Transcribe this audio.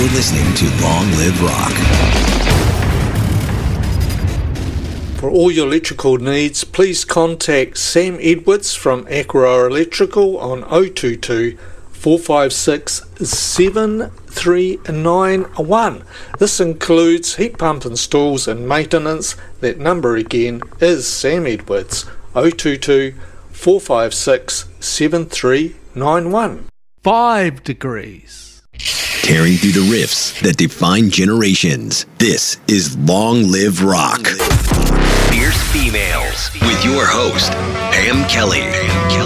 You're listening to Long Live Rock. For all your electrical needs, please contact Sam Edwards from Aqua Electrical on 022 456 7391. This includes heat pump installs and maintenance. That number again is Sam Edwards, 022 456 7391. 5 degrees. Tearing through the riffs that define generations. This is Long Live Rock. Fierce Females with your host, Pam Kelly.